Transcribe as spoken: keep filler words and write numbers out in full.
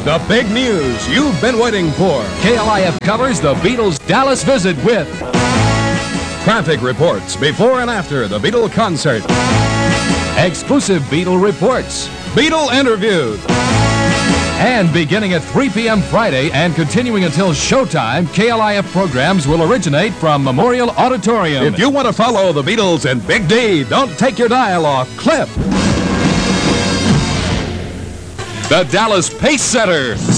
The big news you've been waiting for. K L I F covers the Beatles' Dallas visit with Traffic reports before and after the Beatle concert. exclusive Beatle reports. Beatle interviews. And beginning at three p.m. Friday and continuing until showtime, K L I F programs will originate from Memorial Auditorium. If you want to follow the Beatles and Big D, don't take your dial off Clip. The Dallas Pace Setter.